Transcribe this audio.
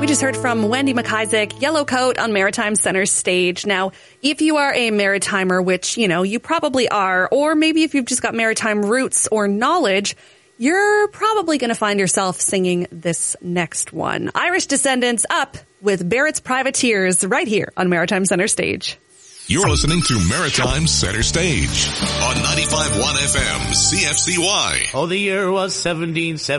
We just heard from Wendy McIsaac, Yellowcoat on Maritime Center Stage. Now, if you are a maritimer, which, you probably are, or maybe if you've just got maritime roots or knowledge, you're probably going to find yourself singing this next one. Irish Descendants up with Barrett's Privateers right here on Maritime Center Stage. You're listening to Maritime Center Stage on 95.1 FM CFCY. Oh, the year was 1770.